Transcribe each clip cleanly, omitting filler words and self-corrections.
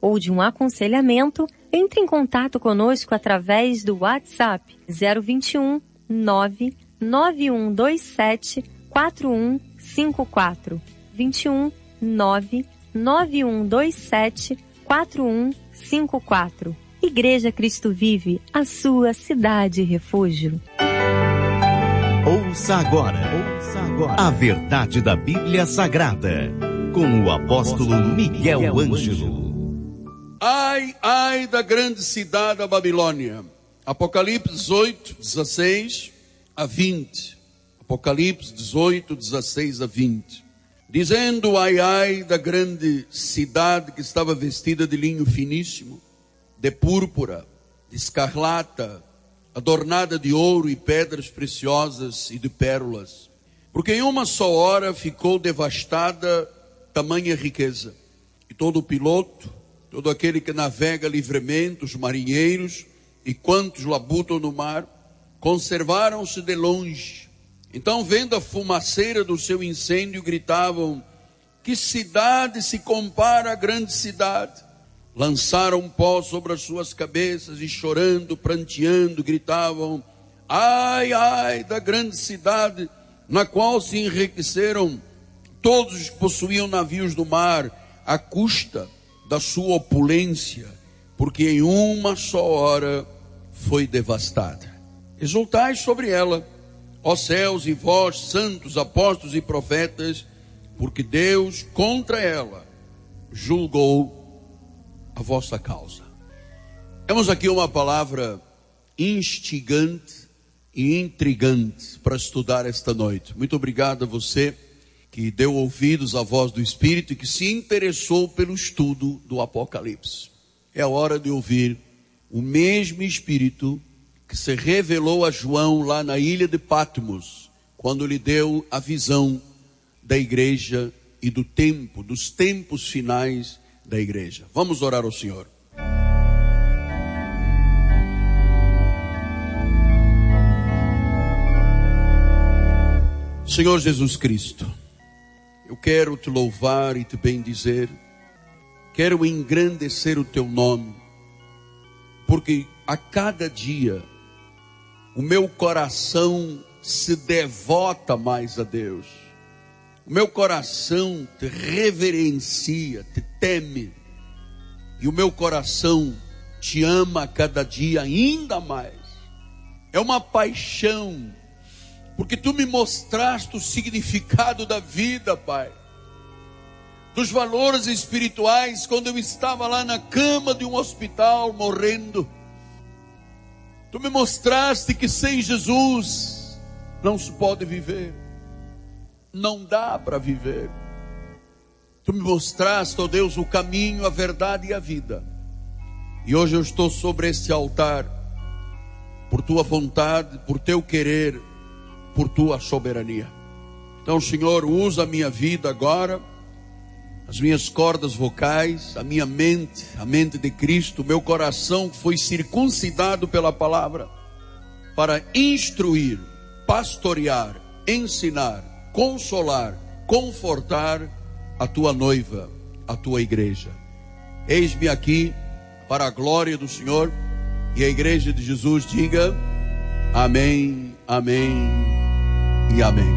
ou de um aconselhamento, entre em contato conosco através do WhatsApp 021 99127 4154. 21 99127 4154. Igreja Cristo Vive, a sua cidade refúgio. Ouça agora a verdade da Bíblia Sagrada, com o apóstolo Miguel Ângelo. Ai, ai da grande cidade da Babilônia. Apocalipse 18, 16 a 20. Apocalipse 18, 16 a 20. Dizendo, ai, ai da grande cidade que estava vestida de linho finíssimo, de púrpura, de escarlata, adornada de ouro e pedras preciosas e de pérolas. Porque em uma só hora ficou devastada tamanha riqueza. E todo piloto, todo aquele que navega livremente, os marinheiros e quantos labutam no mar, conservaram-se de longe. Então, vendo a fumaceira do seu incêndio, gritavam, que cidade se compara à grande cidade? Lançaram pó sobre as suas cabeças e chorando, pranteando, gritavam, ai, ai da grande cidade, na qual se enriqueceram todos os que possuíam navios do mar, à custa da sua opulência, porque em uma só hora foi devastada. Exultai sobre ela, ó céus e vós, santos, apóstolos e profetas, porque Deus contra ela julgou a vossa causa. Temos aqui uma palavra instigante e intrigante para estudar esta noite. Muito obrigado a você que deu ouvidos à voz do Espírito e que se interessou pelo estudo do Apocalipse. É a hora de ouvir o mesmo Espírito que se revelou a João lá na ilha de Patmos, quando lhe deu a visão da igreja e do tempo, dos tempos finais da igreja. Vamos orar ao Senhor. Senhor Jesus Cristo, eu quero te louvar e te bendizer, quero engrandecer o teu nome, porque a cada dia o meu coração se devota mais a Deus. O meu coração te reverencia, te teme. E o meu coração te ama a cada dia ainda mais. É uma paixão, porque tu me mostraste o significado da vida, Pai. Dos valores espirituais, quando eu estava lá na cama de um hospital, morrendo. Tu me mostraste que sem Jesus não se pode viver. Não dá para viver. Tu me mostraste, ó Deus, o caminho, a verdade e a vida. E hoje eu estou sobre este altar, por tua vontade, por teu querer, por tua soberania. Então, Senhor, usa a minha vida agora, as minhas cordas vocais, a minha mente, a mente de Cristo, o meu coração que foi circuncidado pela palavra, para instruir, pastorear, ensinar, consolar, confortar a tua noiva, a tua igreja. Eis-me aqui para a glória do Senhor, e a igreja de Jesus diga amém, amém e amém.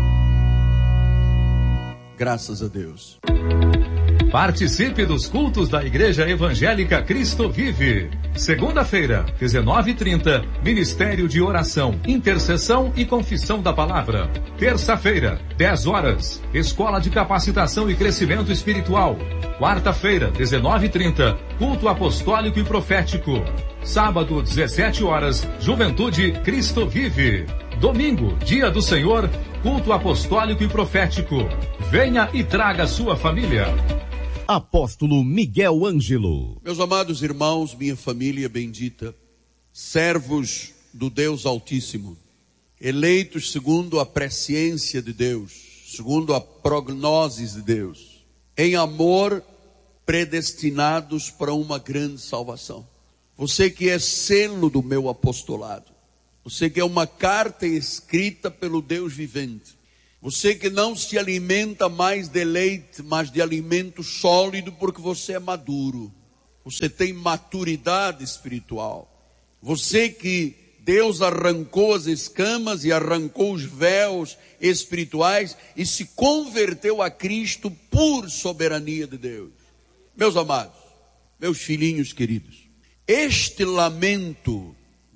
Graças a Deus. Participe dos cultos da Igreja Evangélica Cristo Vive. Segunda-feira, 19h30, Ministério de Oração, Intercessão e Confissão da Palavra. Terça-feira, 10 horas, Escola de Capacitação e Crescimento Espiritual. Quarta-feira, 19h30, Culto Apostólico e Profético. Sábado, 17 horas, Juventude Cristo Vive. Domingo, Dia do Senhor, Culto Apostólico e Profético. Venha e traga sua família. Apóstolo Miguel Ângelo. Meus amados irmãos, minha família bendita, servos do Deus Altíssimo, eleitos segundo a presciência de Deus, segundo a prognoses de Deus, em amor predestinados para uma grande salvação. Você que é selo do meu apostolado, você que é uma carta escrita pelo Deus vivente, você que não se alimenta mais de leite, mas de alimento sólido, porque você é maduro. você tem maturidade espiritual. Você que Deus arrancou as escamas e arrancou os véus espirituais e se converteu a Cristo por soberania de Deus. Meus amados, meus filhinhos queridos, este lamento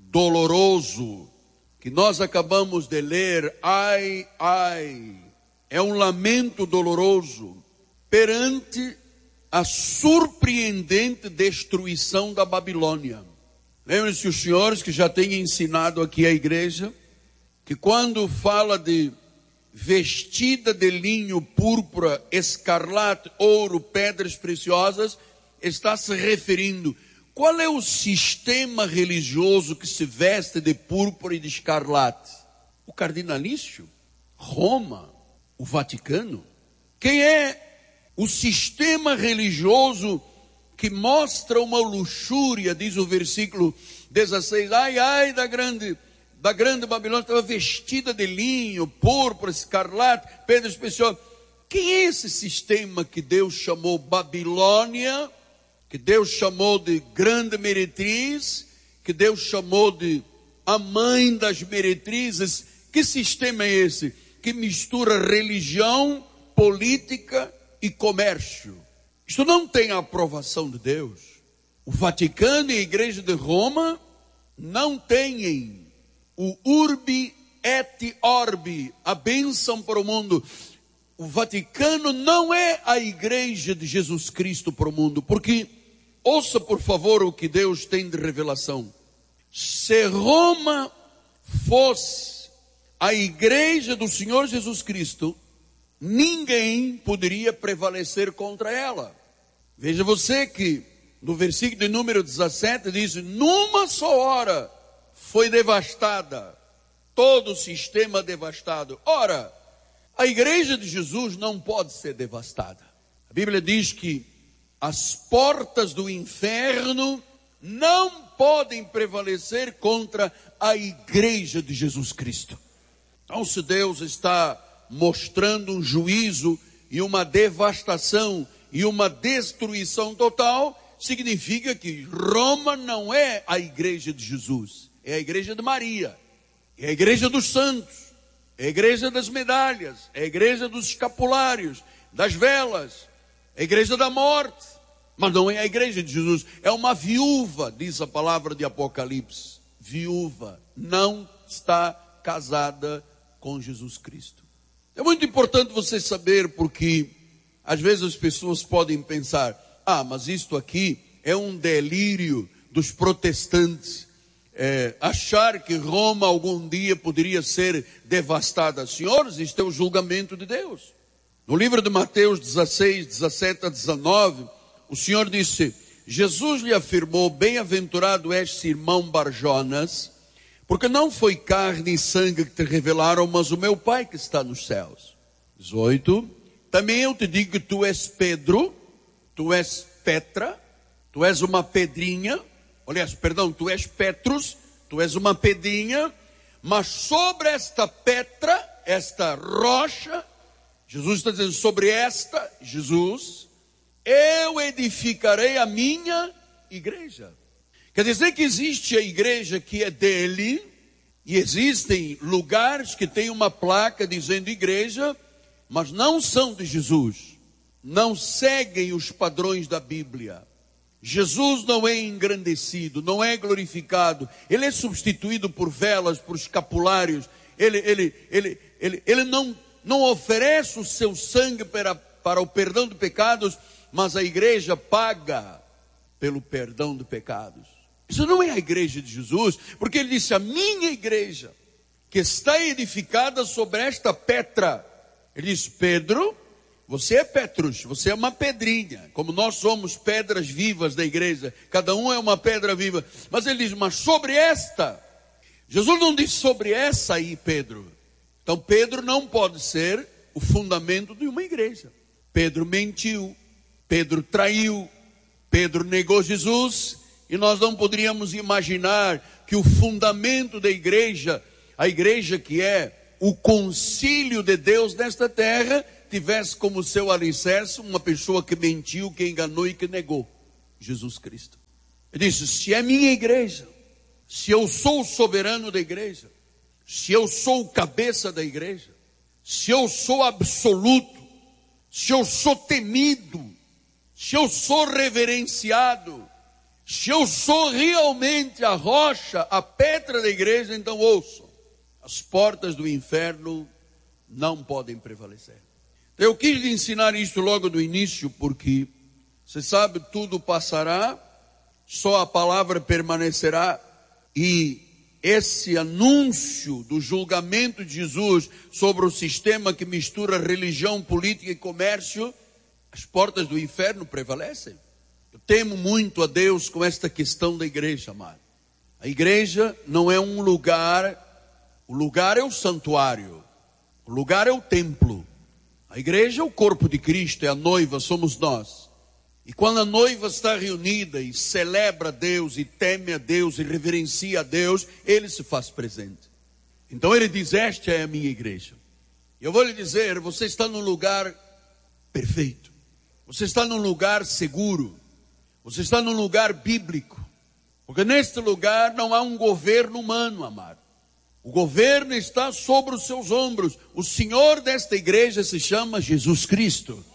doloroso que nós acabamos de ler, ai, ai, é um lamento doloroso perante a surpreendente destruição da Babilônia. Lembrem-se os senhores que já têm ensinado aqui à igreja, que quando fala de vestida de linho, púrpura, escarlate, ouro, pedras preciosas, está se referindo, qual é o sistema religioso que se veste de púrpura e de escarlate? O cardinalício? Roma? O Vaticano? Quem é o sistema religioso que mostra uma luxúria, diz o versículo 16, ai, ai da grande Babilônia, estava vestida de linho, púrpura, escarlate, pedra especial. Quem é esse sistema que Deus chamou Babilônia, que Deus chamou de grande meretriz, que Deus chamou de a mãe das meretrizes? Que sistema é esse? Que mistura religião, política e comércio. Isto não tem a aprovação de Deus. O Vaticano e a Igreja de Roma não têm o urbi et orbi, a bênção para o mundo. O Vaticano não é a Igreja de Jesus Cristo para o mundo, porque, ouça por favor o que Deus tem de revelação. Se Roma fosse a Igreja do Senhor Jesus Cristo, ninguém poderia prevalecer contra ela. Veja você que no versículo de número 17 diz, numa só hora foi devastada, todo o sistema devastado. Ora, a igreja de Jesus não pode ser devastada. A Bíblia diz que as portas do inferno não podem prevalecer contra a igreja de Jesus Cristo. Então, se Deus está mostrando um juízo e uma devastação e uma destruição total, significa que Roma não é a igreja de Jesus, é a igreja de Maria, é a igreja dos santos, é a igreja das medalhas, é a igreja dos escapulários, das velas, é a igreja da morte, mas não é a igreja de Jesus. É uma viúva, diz a palavra de Apocalipse, viúva, não está casada com Jesus Cristo. É muito importante você saber, porque às vezes as pessoas podem pensar, mas isto aqui é um delírio dos protestantes, achar que Roma algum dia poderia ser devastada. Senhores, isto é o julgamento de Deus. No livro de Mateus 16, 17 a 19, o Senhor disse, Jesus lhe afirmou, bem-aventurado és Simão Barjonas, porque não foi carne e sangue que te revelaram, mas o meu Pai que está nos céus. 18, também eu te digo que tu és Pedro, tu és Petra, tu és uma pedrinha, tu és Petrus, tu és uma pedrinha, mas sobre esta Petra, esta rocha, Jesus está dizendo, sobre esta, Jesus, eu edificarei a minha igreja. Quer dizer que existe a igreja que é dele, e existem lugares que tem uma placa dizendo igreja, mas não são de Jesus, não seguem os padrões da Bíblia. Jesus não é engrandecido, não é glorificado, ele é substituído por velas, por escapulários, ele não oferece o seu sangue para o perdão de pecados, mas a igreja paga pelo perdão de pecados. Isso não é a igreja de Jesus, porque ele disse, a minha igreja, que está edificada sobre esta Petra. Ele diz, Pedro, você é Petrus, você é uma pedrinha, como nós somos pedras vivas da igreja, cada um é uma pedra viva. Mas ele diz, mas sobre esta, Jesus não diz sobre essa aí, Pedro. Então Pedro não pode ser o fundamento de uma igreja. Pedro mentiu, Pedro traiu, Pedro negou Jesus, e nós não poderíamos imaginar que o fundamento da igreja, a igreja que é o concílio de Deus nesta terra, tivesse como seu alicerce uma pessoa que mentiu, que enganou e que negou. Jesus Cristo. Ele disse, se é minha igreja, se eu sou o soberano da igreja, se eu sou o cabeça da igreja, se eu sou absoluto, se eu sou temido, se eu sou reverenciado, se eu sou realmente a rocha, a pedra da igreja, então ouçam, as portas do inferno não podem prevalecer. Eu quis lhe ensinar isso logo do início, porque você sabe, tudo passará, só a palavra permanecerá, e esse anúncio do julgamento de Jesus sobre o sistema que mistura religião, política e comércio, as portas do inferno prevalecem. Eu temo muito a Deus com esta questão da igreja, amado. A igreja não é um lugar, o lugar é o santuário, o lugar é o templo. A igreja é o corpo de Cristo, é a noiva, somos nós. E quando a noiva está reunida e celebra a Deus, e teme a Deus, e reverencia a Deus, Ele se faz presente. Então Ele diz, esta é a minha igreja. E eu vou lhe dizer, você está num lugar perfeito. Você está num lugar seguro. Você está num lugar bíblico. Porque neste lugar não há um governo humano, amado. O governo está sobre os seus ombros. O Senhor desta igreja se chama Jesus Cristo.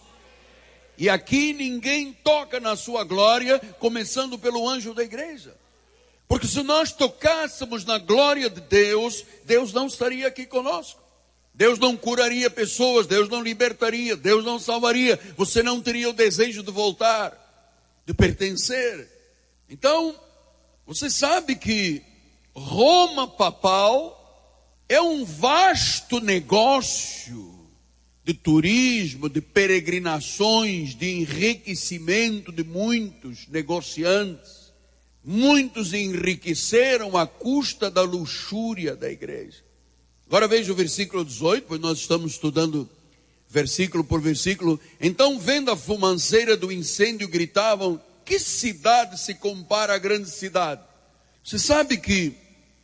E aqui ninguém toca na sua glória, começando pelo anjo da igreja. Porque se nós tocássemos na glória de Deus, Deus não estaria aqui conosco. Deus não curaria pessoas, Deus não libertaria, Deus não salvaria. Você não teria o desejo de voltar, de pertencer. Então, você sabe que Roma papal é um vasto negócio de turismo, de peregrinações, de enriquecimento de muitos negociantes. Muitos enriqueceram à custa da luxúria da igreja. Agora veja o versículo 18, pois nós estamos estudando versículo por versículo. Então, vendo a fumaceira do incêndio, gritavam, que cidade se compara à grande cidade? Você sabe que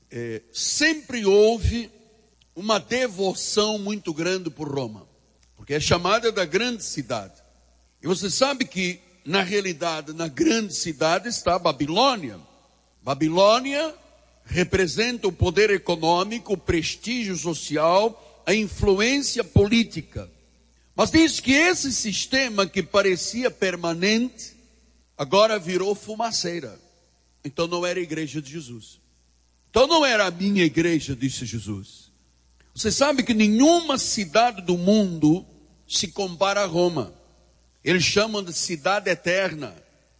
sempre houve uma devoção muito grande por Roma, porque é chamada da grande cidade. E você sabe que, na realidade, na grande cidade está a Babilônia. Babilônia representa o poder econômico, o prestígio social, a influência política. Mas diz que esse sistema que parecia permanente, agora virou fumaceira. Então não era a igreja de Jesus. Então não era a minha igreja, disse Jesus. Você sabe que nenhuma cidade do mundo se compara a Roma. Eles chamam de cidade eterna.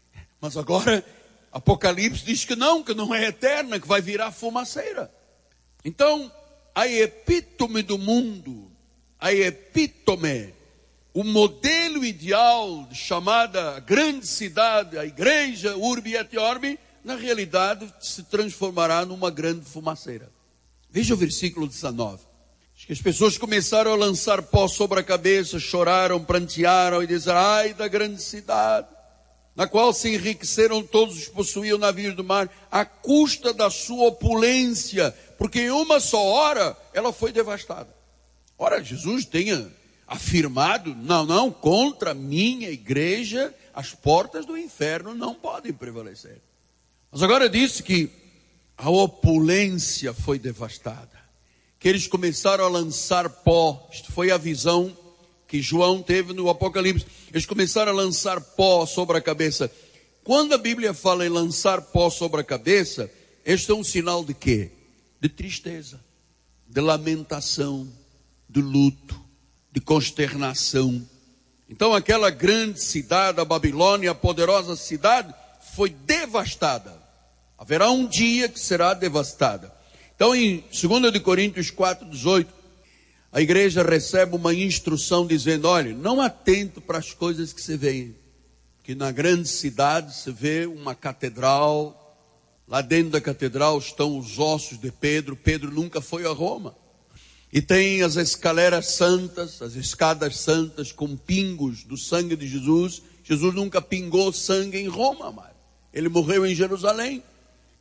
Mas agora, Apocalipse diz que não é eterna, que vai virar fumaceira. Então, a epítome do mundo, a epítome, o modelo ideal chamada grande cidade, a igreja, urbi et orbi, na realidade se transformará numa grande fumaceira. Veja o versículo 19. Que as pessoas começaram a lançar pó sobre a cabeça, choraram, prantearam e disseram, ai da grande cidade, na qual se enriqueceram todos os que possuíam navios do mar, à custa da sua opulência, porque em uma só hora ela foi devastada. Ora, Jesus tenha afirmado, não, contra a minha igreja, as portas do inferno não podem prevalecer. Mas agora disse que a opulência foi devastada. Que eles começaram a lançar pó. Isto foi a visão que João teve no Apocalipse. Eles começaram a lançar pó sobre a cabeça. Quando a Bíblia fala em lançar pó sobre a cabeça, este é um sinal de quê? De tristeza, de lamentação, de luto, de consternação. Então aquela grande cidade, a Babilônia, a poderosa cidade, foi devastada. Haverá um dia que será devastada. Então, em 2 Coríntios 4:18, a igreja recebe uma instrução dizendo, olha, não atento para as coisas que se veem. Que na grande cidade se vê uma catedral, lá dentro da catedral estão os ossos de Pedro. Pedro nunca foi a Roma. E tem as escaleras santas, as escadas santas com pingos do sangue de Jesus. Jesus nunca pingou sangue em Roma, mas ele morreu em Jerusalém.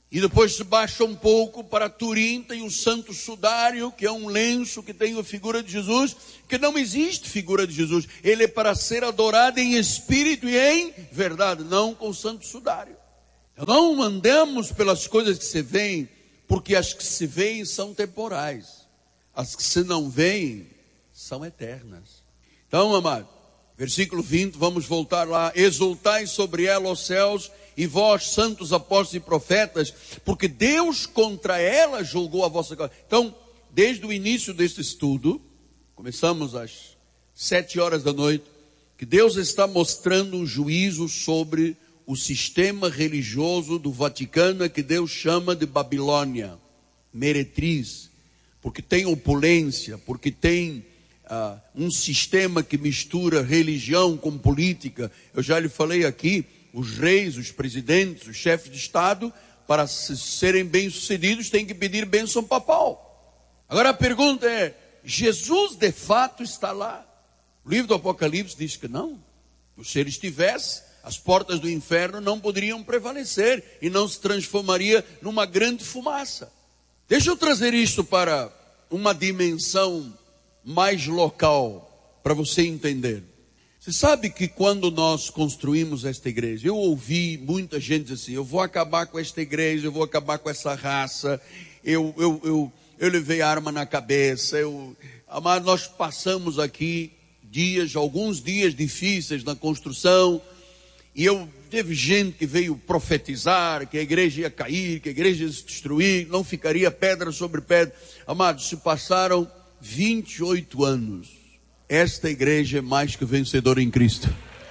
E depois se baixa um pouco para Turim, tem o Santo Sudário, que é um lenço que tem a figura de Jesus, que não existe figura de Jesus. Ele é para ser adorado em espírito e em verdade, não com o Santo Sudário. Não andamos pelas coisas que se veem, porque as que se veem são temporais. As que se não veem são eternas. Então, amado, versículo 20, vamos voltar lá. Exultai sobre ela, os céus, e vós, santos apóstolos e profetas, porque Deus contra ela julgou a vossa causa. Então, desde o início deste estudo, começamos às 7h da noite, que Deus está mostrando um juízo sobre o sistema religioso do Vaticano, que Deus chama de Babilônia, meretriz, porque tem opulência, porque tem um sistema que mistura religião com política. Eu já lhe falei aqui, os reis, os presidentes, os chefes de Estado, para serem bem-sucedidos, têm que pedir bênção papal. Agora a pergunta é, Jesus de fato está lá? O livro do Apocalipse diz que não. Se ele estivesse, as portas do inferno não poderiam prevalecer e não se transformaria numa grande fumaça. Deixa eu trazer isto para uma dimensão mais local, para você entender. Você sabe que quando nós construímos esta igreja, eu ouvi muita gente dizer assim, eu vou acabar com esta igreja, eu vou acabar com essa raça, eu levei arma na cabeça, mas nós passamos aqui alguns dias difíceis na construção, e teve gente que veio profetizar, que a igreja ia cair, que a igreja ia se destruir, não ficaria pedra sobre pedra. Amados, se passaram 28 anos. Esta igreja é mais que vencedora em Cristo.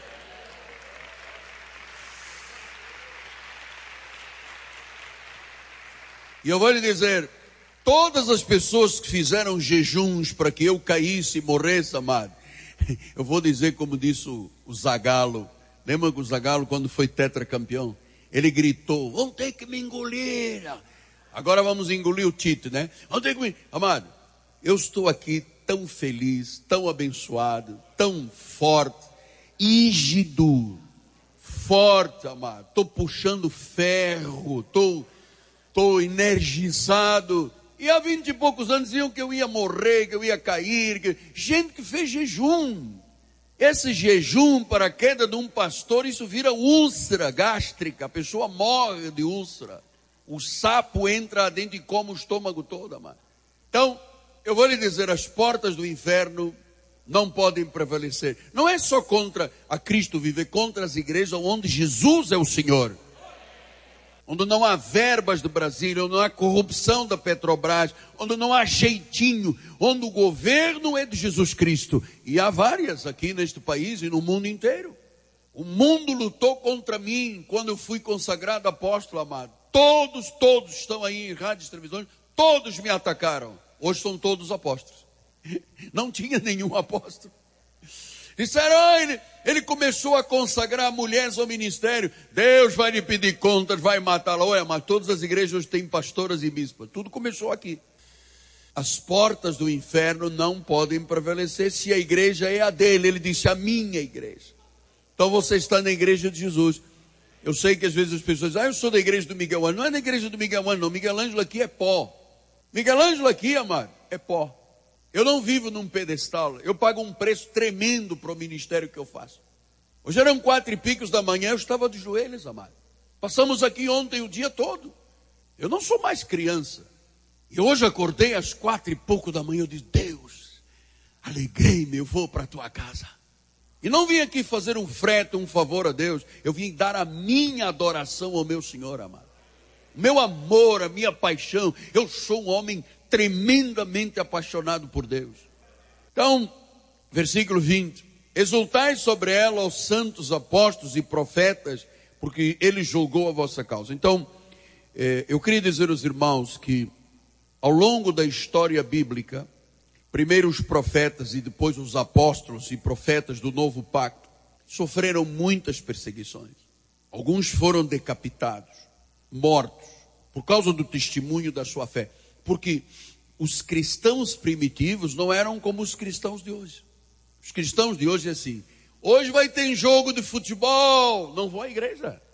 E eu vou lhe dizer, todas as pessoas que fizeram jejuns para que eu caísse e morresse, amado, eu vou dizer como disse o Zagallo. Lembra que o Zagallo, quando foi tetracampeão, ele gritou, vão ter que me engolir. Agora vamos engolir o Tite, né? Vão ter que me... Amado, eu estou aqui tão feliz, tão abençoado, tão forte, ígido, forte, amado. Estou puxando ferro, estou energizado. E há 20 e poucos anos diziam que eu ia morrer, que eu ia cair. Gente que fez jejum. Esse jejum para a queda de um pastor, isso vira úlcera gástrica. A pessoa morre de úlcera. O sapo entra dentro e come o estômago todo, amado. Então, eu vou lhe dizer, as portas do inferno não podem prevalecer. Não é só contra a Cristo viver, contra as igrejas onde Jesus é o Senhor. Onde não há verbas do Brasil, onde não há corrupção da Petrobras, onde não há jeitinho, onde o governo é de Jesus Cristo. E há várias aqui neste país e no mundo inteiro. O mundo lutou contra mim quando eu fui consagrado apóstolo, amado. Todos estão aí em rádios e televisões, todos me atacaram. Hoje são todos apóstolos. Não tinha nenhum apóstolo. Disseram, ele começou a consagrar mulheres ao ministério. Deus vai lhe pedir contas, vai matá-la. Olha, mas todas as igrejas hoje têm pastoras e bispas. Tudo começou aqui. As portas do inferno não podem prevalecer se a igreja é a dele. Ele disse, a minha igreja. Então você está na igreja de Jesus. Eu sei que às vezes as pessoas dizem, eu sou da igreja do Miguel Ângelo. Não é da igreja do Miguel Ângelo, não. Miguel Ângelo aqui é pó. Miguel Ângelo aqui, amado, é pó. Eu não vivo num pedestal. Eu pago um preço tremendo para o ministério que eu faço. Hoje eram 4h da manhã, eu estava de joelhos, amado. Passamos aqui ontem o dia todo. Eu não sou mais criança. E hoje acordei às 4h da manhã, eu disse, Deus, alegrei-me, eu vou para a tua casa. E não vim aqui fazer um frete, um favor a Deus. Eu vim dar a minha adoração ao meu Senhor, amado. Meu amor, a minha paixão. Eu sou um homem tremendamente apaixonado por Deus. Então, versículo 20. Exultai sobre ela os santos apóstolos e profetas, porque ele julgou a vossa causa. Então, eu queria dizer aos irmãos que ao longo da história bíblica, primeiro os profetas e depois os apóstolos e profetas do novo pacto sofreram muitas perseguições. Alguns foram decapitados, mortos, por causa do testemunho da sua fé. Porque os cristãos primitivos não eram como os cristãos de hoje. Os cristãos de hoje é assim, hoje vai ter jogo de futebol, não vou à igreja.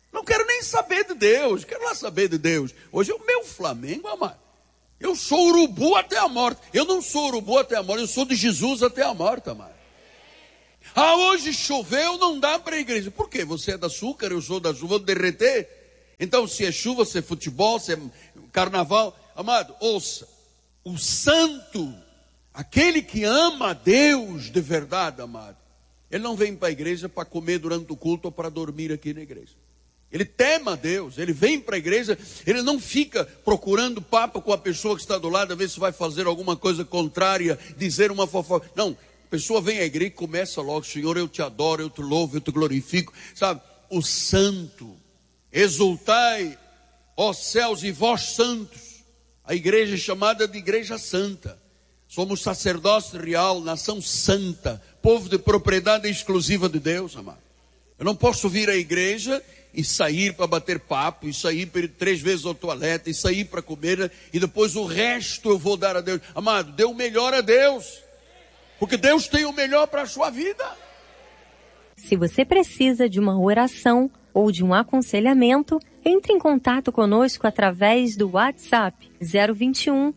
Não quero nem saber de Deus, quero lá saber de Deus. Hoje é o meu Flamengo, amado. Eu sou urubu até a morte. Eu não sou urubu até a morte, eu sou de Jesus até a morte, amado. Hoje choveu, não dá para a igreja. Por quê? Você é da açúcar, eu sou da chuva, vou derreter. Então, se é chuva, se é futebol, se é carnaval. Amado, ouça. O santo, aquele que ama a Deus de verdade, amado, ele não vem para a igreja para comer durante o culto ou para dormir aqui na igreja. Ele teme a Deus, ele vem para a igreja, ele não fica procurando papo com a pessoa que está do lado, a ver se vai fazer alguma coisa contrária, dizer uma fofoca. Não, a pessoa vem à igreja e começa logo: Senhor, eu te adoro, eu te louvo, eu te glorifico. Sabe, o santo, exultai, ó céus e vós santos. A igreja é chamada de igreja santa. Somos sacerdócio real, nação santa, povo de propriedade exclusiva de Deus, amado. Eu não posso vir à igreja e sair para bater papo, e sair para ir 3 vezes ao toalete, e sair para comer, e depois o resto eu vou dar a Deus. Amado, dê o melhor a Deus, porque Deus tem o melhor para a sua vida. Se você precisa de uma oração ou de um aconselhamento, entre em contato conosco através do WhatsApp 021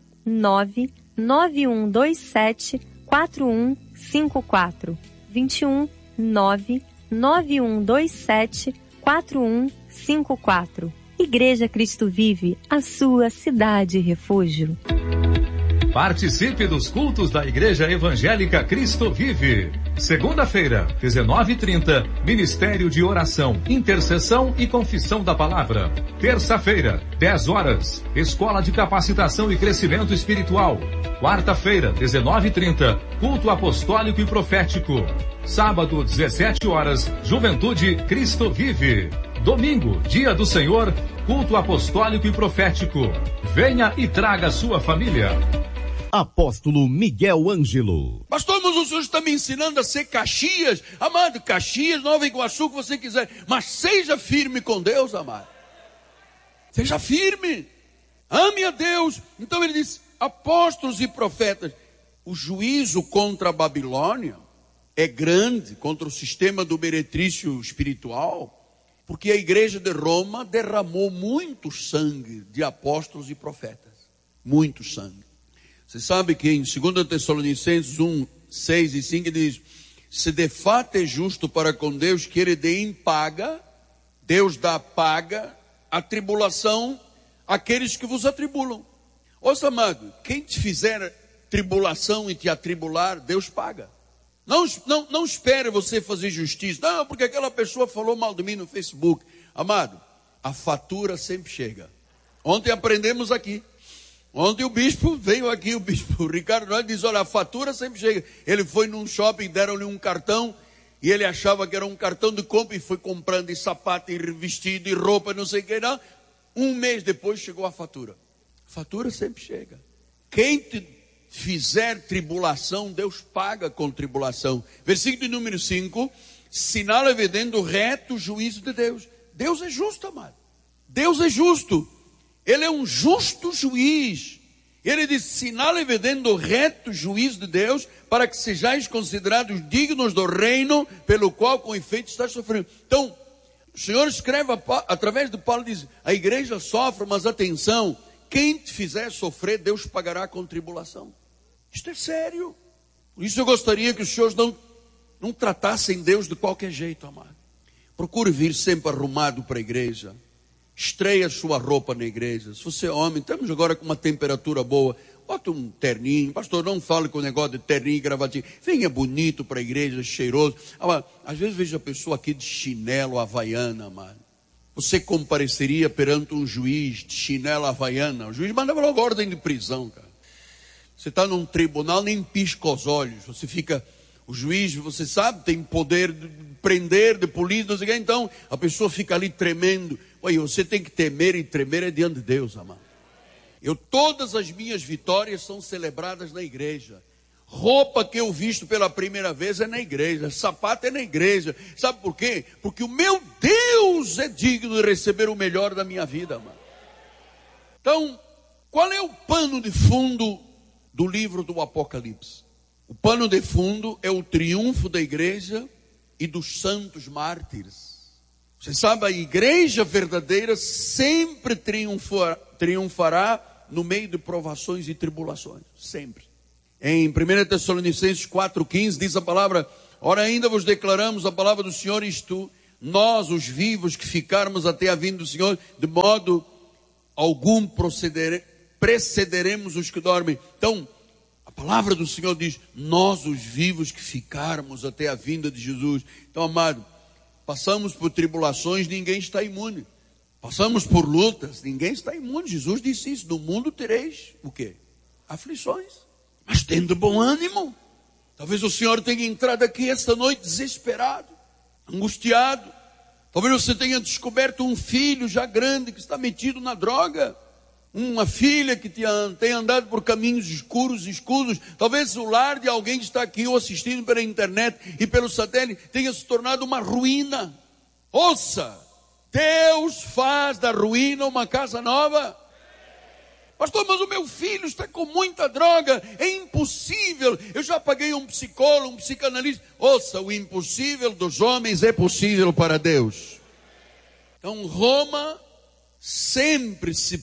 99127 4154 21 99127 4154. Igreja Cristo Vive, a sua cidade refúgio. Participe dos cultos da Igreja Evangélica Cristo Vive. Segunda-feira, 19h30, Ministério de Oração, Intercessão e Confissão da Palavra. Terça-feira, 10 horas, Escola de Capacitação e Crescimento Espiritual. Quarta-feira, 19h30, Culto Apostólico e Profético. Sábado, 17 horas, Juventude Cristo Vive. Domingo, Dia do Senhor, Culto Apostólico e Profético. Venha e traga sua família. Apóstolo Miguel Ângelo. Pastor, mas o senhor está me ensinando a ser Caxias. Amado, Caxias, Nova Iguaçu, o que você quiser. Mas seja firme com Deus, amado. Seja firme. Ame a Deus. Então ele diz: apóstolos e profetas. O juízo contra a Babilônia é grande, contra o sistema do meretrício espiritual, porque a igreja de Roma derramou muito sangue de apóstolos e profetas. Muito sangue. Você sabe que em 2 Tessalonicenses 1, 6 e 5 diz: se de fato é justo para com Deus que ele dê em paga, Deus dá paga, a tribulação àqueles que vos atribulam. Ouça, amado, quem te fizer tribulação e te atribular, Deus paga. Não espere você fazer justiça. Não, porque aquela pessoa falou mal de mim no Facebook. Amado, a fatura sempre chega. Ontem aprendemos aqui. Ontem o bispo veio aqui, o bispo Ricardo Noel, diz: olha, a fatura sempre chega. Ele foi num shopping, deram-lhe um cartão, e ele achava que era um cartão de compra, e foi comprando e sapato, e vestido, e roupa, não sei o que não. Um mês depois chegou a fatura. A fatura sempre chega. Quem te fizer tribulação, Deus paga com tribulação. Versículo número 5, sinal evidente do reto juízo de Deus. Deus é justo, amado. Deus é justo. Ele é um justo juiz. Ele diz: sinal evidente do reto juízo de Deus, para que sejais considerados dignos do reino pelo qual com efeito estás sofrendo. Então, o Senhor escreve através de Paulo, diz: a igreja sofre, mas atenção, quem te fizer sofrer, Deus pagará com tribulação. Isto é sério. Por isso eu gostaria que os senhores não tratassem Deus de qualquer jeito, amado. Procure vir sempre arrumado para a igreja. Estreia sua roupa na igreja. Se você é homem, estamos agora com uma temperatura boa, bota um terninho. Pastor, não fale com o negócio de terninho e gravatinho. Venha bonito para a igreja, cheiroso. Às vezes vejo a pessoa aqui de chinelo havaiana, amado. Você compareceria perante um juiz de chinelo havaiana? O juiz mandava logo ordem de prisão, cara. Você está num tribunal, nem pisca os olhos. Você fica, o juiz, você sabe, tem poder de prender, de polícia, não sei o que. Então, a pessoa fica ali tremendo. Olha, você tem que temer, e tremer é diante de Deus, amado. Todas as minhas vitórias são celebradas na igreja. Roupa que eu visto pela primeira vez é na igreja. Sapato é na igreja. Sabe por quê? Porque o meu Deus é digno de receber o melhor da minha vida, amado. Então, qual é o pano de fundo do livro do Apocalipse? O pano de fundo é o triunfo da igreja e dos santos mártires. Você sabe, a igreja verdadeira sempre triunfará no meio de provações e tribulações. Sempre. Em 1 Tessalonicenses 4,15 diz a palavra: ora, ainda vos declaramos a palavra do Senhor, isto, nós, os vivos, que ficarmos até a vinda do Senhor, de modo algum precederemos os que dormem. Então, a palavra do Senhor diz: nós, os vivos, que ficarmos até a vinda de Jesus. Então, amado, passamos por tribulações, ninguém está imune. Passamos por lutas, ninguém está imune. Jesus disse isso: no mundo tereis o quê? Aflições. Mas tendo bom ânimo. Talvez o Senhor tenha entrado aqui esta noite desesperado, angustiado. Talvez você tenha descoberto um filho já grande que está metido na droga. Uma filha que tem andado por caminhos escuros. Talvez o lar de alguém que está aqui ou assistindo pela internet e pelo satélite tenha se tornado uma ruína. Ouça, Deus faz da ruína uma casa nova. Pastor, mas o meu filho está com muita droga, é impossível. Eu já paguei um psicólogo, um psicanalista. Ouça, o impossível dos homens é possível para Deus. Então Roma sempre se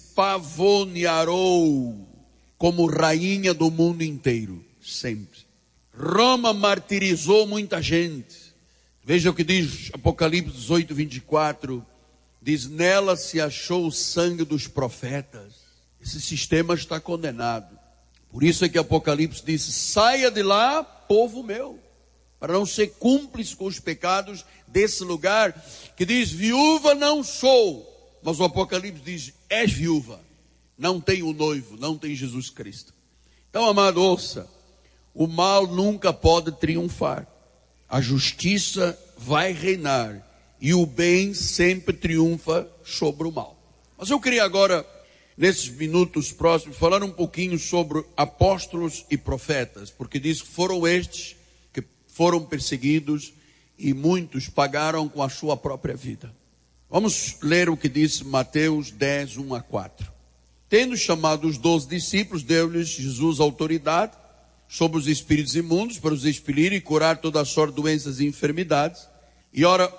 pavonearou como rainha do mundo inteiro. Sempre. Roma martirizou muita gente. Veja o que diz Apocalipse 18, 24. Diz: nela se achou o sangue dos profetas. Esse sistema está condenado. Por isso é que Apocalipse diz: saia de lá, povo meu, para não ser cúmplice com os pecados desse lugar, que diz: viúva não sou. Mas o Apocalipse diz: és viúva, não tem o noivo, não tem Jesus Cristo. Então, amado, ouça, o mal nunca pode triunfar. A justiça vai reinar e o bem sempre triunfa sobre o mal. Mas eu queria agora, nesses minutos próximos, falar um pouquinho sobre apóstolos e profetas, porque diz que foram estes que foram perseguidos e muitos pagaram com a sua própria vida. Vamos ler o que diz Mateus 10, 1 a 4. Tendo chamado os 12 discípulos, deu-lhes Jesus autoridade sobre os espíritos imundos para os expelir e curar toda a sorte de doenças e enfermidades. E ora,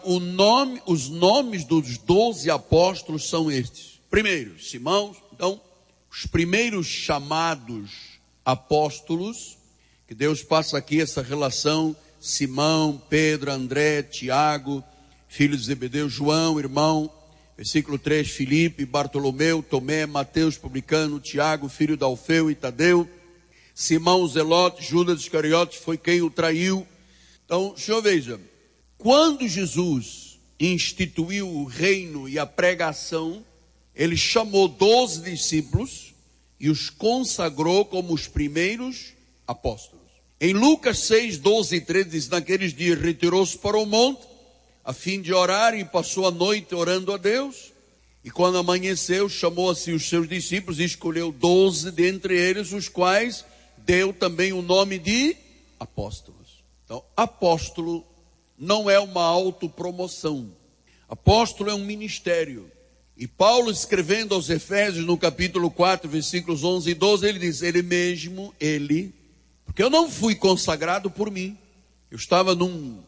os nomes dos 12 apóstolos são estes. Primeiro, Simão. Então, os primeiros chamados apóstolos, que Deus passa aqui essa relação: Simão, Pedro, André, Tiago, filho de Zebedeu, João, irmão. Versículo 3, Filipe, Bartolomeu, Tomé, Mateus, publicano, Tiago, filho de Alfeu e Tadeu, Simão, Zelote, Judas Iscariotes foi quem o traiu. Então, o senhor veja, quando Jesus instituiu o reino e a pregação, ele chamou 12 discípulos e os consagrou como os primeiros apóstolos. Em Lucas 6, 12 e 13 diz: naqueles dias retirou-se para o monte a fim de orar e passou a noite orando a Deus. E quando amanheceu, chamou a si os seus discípulos e escolheu 12 dentre eles, os quais deu também o nome de apóstolos. Então, apóstolo não é uma autopromoção. Apóstolo é um ministério. E Paulo, escrevendo aos Efésios, no capítulo 4, versículos 11 e 12, ele diz: ele mesmo, porque eu não fui consagrado por mim. Eu estava numa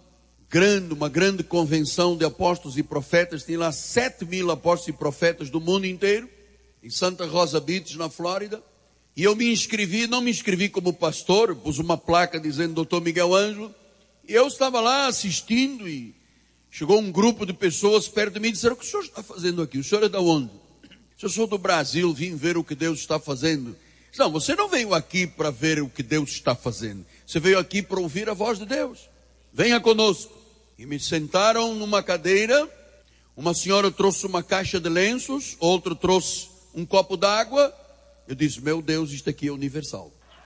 grande convenção de apóstolos e profetas, tinha lá 7.000 apóstolos e profetas do mundo inteiro, em Santa Rosa Beach, na Flórida. E eu me inscrevi, não me inscrevi como pastor, pus uma placa dizendo Dr. Miguel Ângelo. E eu estava lá assistindo e chegou um grupo de pessoas perto de mim e disseram: o que o senhor está fazendo aqui? O senhor é de onde? Eu sou do Brasil, vim ver o que Deus está fazendo. Não, você não veio aqui para ver o que Deus está fazendo. Você veio aqui para ouvir a voz de Deus. Venha conosco. E me sentaram numa cadeira. Uma senhora trouxe uma caixa de lenços, outro trouxe um copo d'água. Eu disse: meu Deus, isto aqui é universal.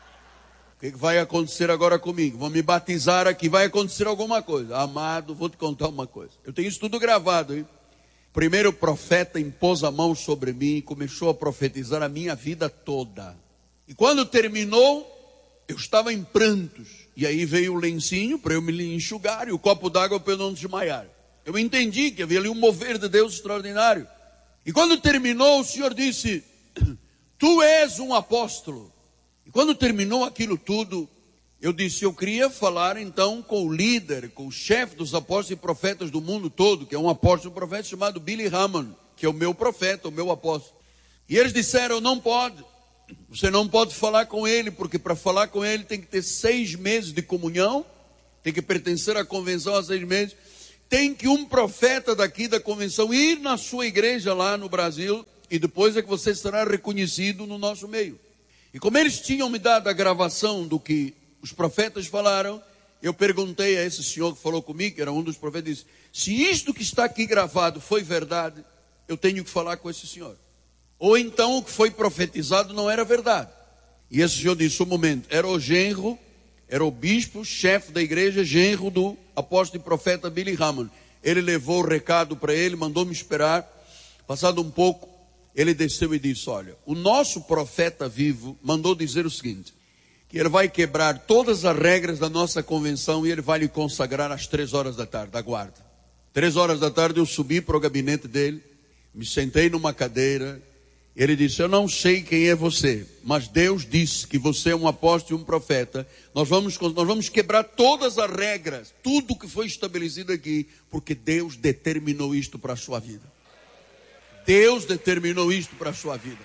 O que vai acontecer agora comigo? Vão me batizar aqui, vai acontecer alguma coisa. Amado, vou te contar uma coisa. Eu tenho isso tudo gravado, hein? Primeiro o profeta impôs a mão sobre mim e começou a profetizar a minha vida toda. E quando terminou, eu estava em prantos. E aí veio o lencinho para eu me enxugar e o copo d'água para eu não desmaiar. Eu entendi que havia ali um mover de Deus extraordinário. E quando terminou, o Senhor disse: tu és um apóstolo. E quando terminou aquilo tudo, Eu disse, eu queria falar então com o líder, com o chefe dos apóstolos e profetas do mundo todo, que é um apóstolo e profeta chamado Billy Graham, que é o meu profeta, o meu apóstolo. E eles disseram, não pode, você não pode falar com ele, porque para falar com ele tem que ter 6 meses de comunhão, tem que pertencer à convenção há 6 meses, tem que um profeta daqui da convenção ir na sua igreja lá no Brasil, e depois é que você será reconhecido no nosso meio. E como eles tinham me dado a gravação do que os profetas falaram, eu perguntei a esse senhor que falou comigo, que era um dos profetas, disse, se isto que está aqui gravado foi verdade, eu tenho que falar com esse senhor. Ou então o que foi profetizado não era verdade. E esse senhor disse, um momento, era o genro, era o bispo, chefe da igreja, genro do apóstolo e profeta Billy Graham. Ele levou o recado para ele, mandou-me esperar. Passado um pouco, ele desceu e disse, olha, o nosso profeta vivo mandou dizer o seguinte, que ele vai quebrar todas as regras da nossa convenção e ele vai lhe consagrar às 3 horas da tarde, aguarda. 3 horas da tarde eu subi para o gabinete dele, me sentei numa cadeira, ele disse, eu não sei quem é você, mas Deus disse que você é um apóstolo e um profeta, nós vamos quebrar todas as regras, tudo que foi estabelecido aqui, porque Deus determinou isto para a sua vida. Deus determinou isto para a sua vida.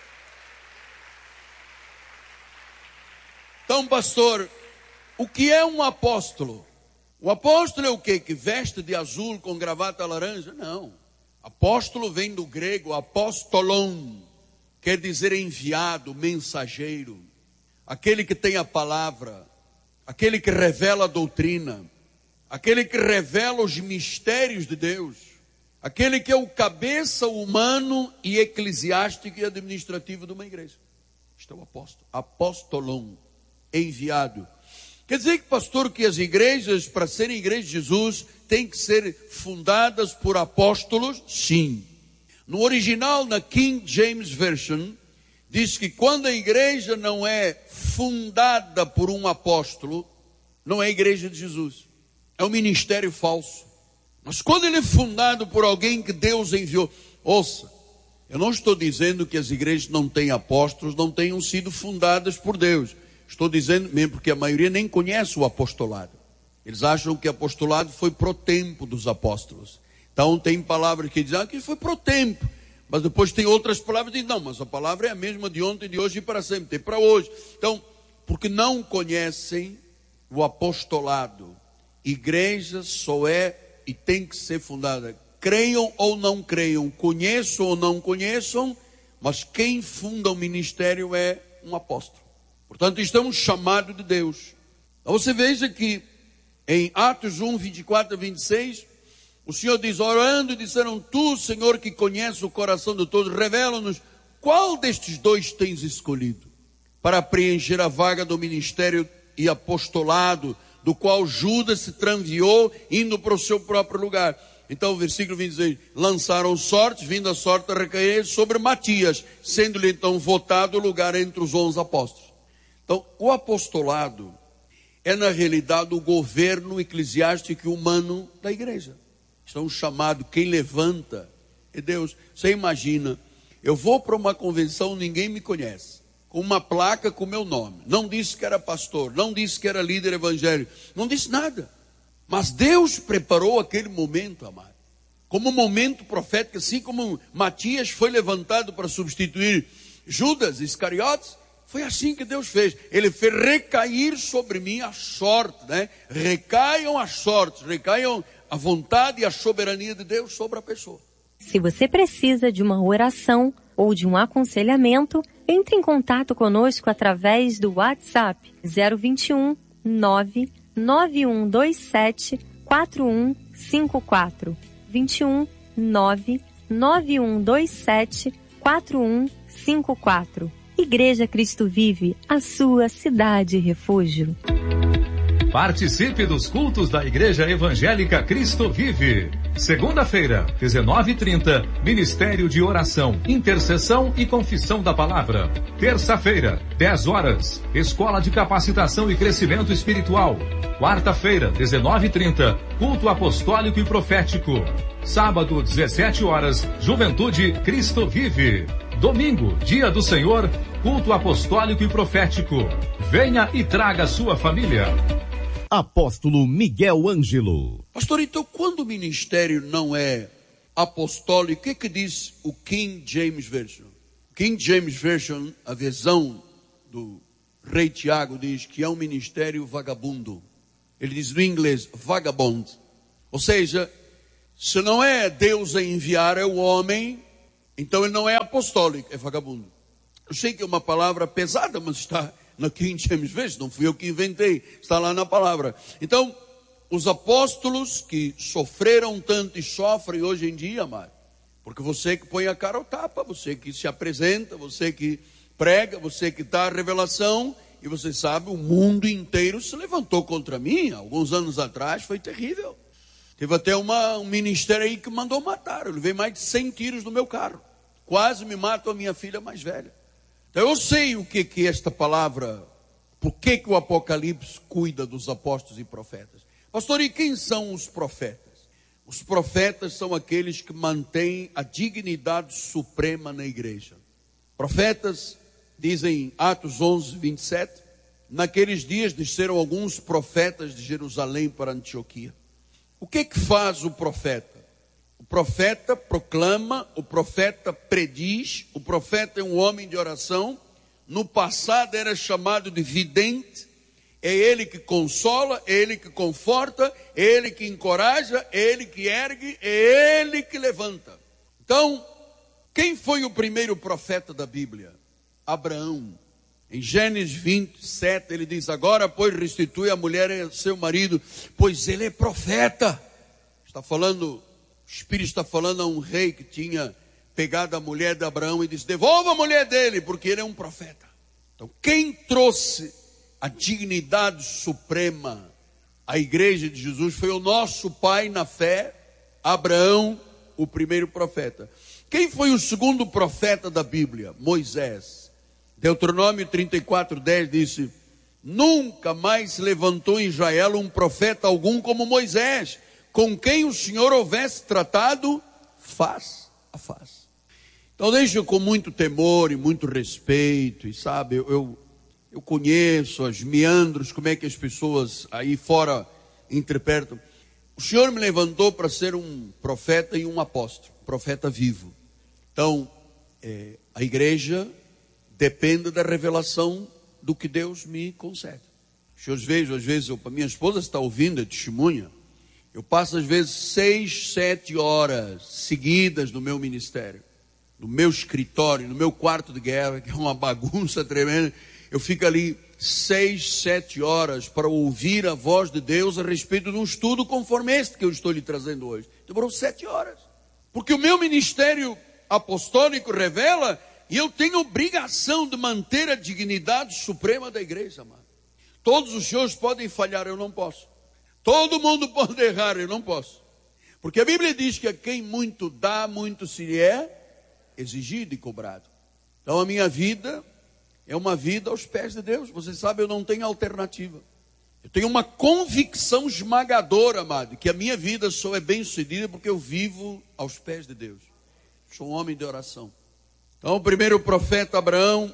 Então, pastor, o que é um apóstolo? O apóstolo é o quê? Que veste de azul com gravata laranja? Não. Apóstolo vem do grego apostolon, quer dizer enviado, mensageiro, aquele que tem a palavra, aquele que revela a doutrina, aquele que revela os mistérios de Deus, aquele que é o cabeça humano e eclesiástico e administrativo de uma igreja. Este é o apóstolo, apostolon, enviado. Quer dizer que, pastor, que as igrejas, para serem igrejas de Jesus, têm que ser fundadas por apóstolos? Sim. No original, na King James Version, diz que quando a igreja não é fundada por um apóstolo, não é a igreja de Jesus. É um ministério falso. Mas quando ele é fundado por alguém que Deus enviou, ouça, eu não estou dizendo que as igrejas não têm apóstolos, não tenham sido fundadas por Deus. Estou dizendo mesmo porque a maioria nem conhece o apostolado. Eles acham que o apostolado foi pro tempo dos apóstolos. Então tem palavras que dizem que foi pro tempo. Mas depois tem outras palavras que dizem, não, mas a palavra é a mesma de ontem, de hoje e para sempre, tem para hoje. Então, porque não conhecem o apostolado. Igreja só é e tem que ser fundada. Creiam ou não creiam, conheçam ou não conheçam, mas quem funda o ministério é um apóstolo. Portanto, estamos chamados de Deus. Então você veja que em Atos 1, 24 a 26, o Senhor diz, orando, disseram, tu, Senhor, que conhece o coração de todos, revela-nos qual destes dois tens escolhido para preencher a vaga do ministério e apostolado, do qual Judas se transviou, indo para o seu próprio lugar. Então o versículo 26, lançaram sorte, vindo a sorte a recair sobre Matias, sendo-lhe então votado o lugar entre os 11 apóstolos. Então, o apostolado é, na realidade, o governo eclesiástico e humano da igreja. Estão chamados, quem levanta é Deus. Você imagina, eu vou para uma convenção, ninguém me conhece, com uma placa com o meu nome. Não disse que era pastor, não disse que era líder evangélico, não disse nada. Mas Deus preparou aquele momento, amado, como um momento profético, assim como Matias foi levantado para substituir Judas Iscariotes. Foi assim que Deus fez. Ele fez recair sobre mim a sorte, né? Recaiam as sortes, recaiam a vontade e a soberania de Deus sobre a pessoa. Se você precisa de uma oração ou de um aconselhamento, entre em contato conosco através do WhatsApp 021 99127 4154. 21 99127 4154. Igreja Cristo Vive, a sua cidade refúgio. Participe dos cultos da Igreja Evangélica Cristo Vive. Segunda-feira, 19h30, Ministério de Oração, Intercessão e Confissão da Palavra. Terça-feira, 10 horas, Escola de Capacitação e Crescimento Espiritual. Quarta-feira, 19h30, Culto Apostólico e Profético. Sábado, 17 horas, Juventude Cristo Vive. Domingo, Dia do Senhor, culto apostólico e profético. Venha e traga sua família. Apóstolo Miguel Ângelo. Pastor, então quando o ministério não é apostólico, o que diz o King James Version? King James Version, a versão do rei Tiago, diz que é um ministério vagabundo. Ele diz no inglês, vagabond. Ou seja, se não é Deus a enviar, é o homem, então ele não é apostólico, é vagabundo. Eu sei que é uma palavra pesada, mas está na King James Version, não fui eu que inventei, está lá na palavra. Então, os apóstolos que sofreram tanto e sofrem hoje em dia, amado, porque você que põe a cara ao tapa, você que se apresenta, você que prega, você que dá a revelação, e você sabe, o mundo inteiro se levantou contra mim, alguns anos atrás, foi terrível. Teve até um ministério aí que mandou matar, eu levei mais de 100 tiros no meu carro, quase me matam a minha filha mais velha. Então eu sei o que é esta palavra, por que o Apocalipse cuida dos apóstolos e profetas. Pastor, e quem são os profetas? Os profetas são aqueles que mantêm a dignidade suprema na igreja. Profetas, dizem Atos 11, 27, naqueles dias desceram alguns profetas de Jerusalém para Antioquia. O que faz o profeta? O profeta proclama, o profeta prediz, o profeta é um homem de oração. No passado era chamado de vidente. É ele que consola, é ele que conforta, é ele que encoraja, é ele que ergue, é ele que levanta. Então, quem foi o primeiro profeta da Bíblia? Abraão. Em Gênesis 27, ele diz, agora, pois, restitui a mulher a seu marido, pois ele é profeta. Está falando, o Espírito está falando a um rei que tinha pegado a mulher de Abraão e disse, devolva a mulher dele, porque ele é um profeta. Então, quem trouxe a dignidade suprema à igreja de Jesus foi o nosso pai na fé, Abraão, o primeiro profeta. Quem foi o segundo profeta da Bíblia? Moisés. Deuteronômio 34:10 disse, nunca mais se levantou em Israel um profeta algum como Moisés, com quem o Senhor houvesse tratado face a face. Então deixo com muito temor e muito respeito, e sabe, eu conheço os meandros, como é que as pessoas aí fora interpretam. O Senhor me levantou para ser um profeta e um apóstolo, profeta vivo. Então, a igreja depende da revelação do que Deus me concede. Eu vejo, às vezes, a minha esposa está ouvindo, é testemunha. Eu passo, às vezes, 6, 7 horas seguidas no meu ministério, no meu escritório, no meu quarto de guerra, que é uma bagunça tremenda. Eu fico ali 6, 7 horas para ouvir a voz de Deus a respeito de um estudo conforme este que eu estou lhe trazendo hoje. Demorou 7 horas. Porque o meu ministério apostólico revela, e eu tenho obrigação de manter a dignidade suprema da igreja, amado. Todos os senhores podem falhar, eu não posso. Todo mundo pode errar, eu não posso. Porque a Bíblia diz que a quem muito dá, muito se lhe é exigido e cobrado. Então a minha vida é uma vida aos pés de Deus. Você sabe, eu não tenho alternativa. Eu tenho uma convicção esmagadora, amado, que a minha vida só é bem sucedida porque eu vivo aos pés de Deus. Sou um homem de oração. Então o primeiro profeta Abraão,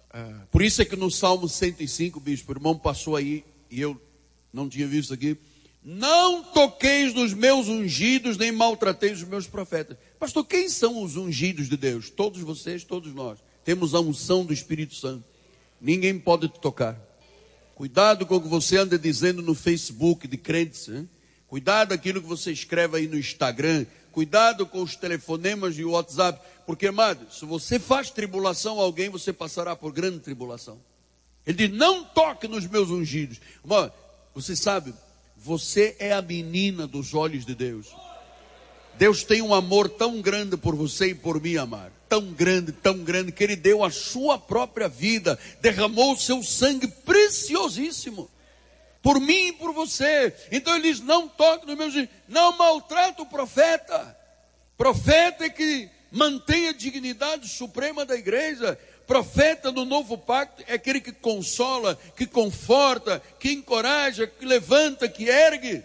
por isso é que no Salmo 105, bispo, o irmão passou aí, e eu não tinha visto aqui, não toqueis nos meus ungidos, nem maltrateis os meus profetas. Pastor, quem são os ungidos de Deus? Todos vocês, todos nós. Temos a unção do Espírito Santo. Ninguém pode te tocar. Cuidado com o que você anda dizendo no Facebook de crentes, hein? Cuidado com aquilo que você escreve aí no Instagram. Cuidado com os telefonemas e o WhatsApp. Porque, amado, se você faz tribulação a alguém, você passará por grande tribulação. Ele diz, não toque nos meus ungidos. Amado, você sabe, você é a menina dos olhos de Deus. Deus tem um amor tão grande por você e por mim, amado. Tão grande, que Ele deu a sua própria vida. Derramou o seu sangue preciosíssimo. Por mim e por você. Então Ele diz, não toque nos meus ungidos. Não maltrate o profeta. Profeta é que mantém a dignidade suprema da igreja. Profeta do novo pacto é aquele que consola, que conforta, que encoraja, que levanta, que ergue.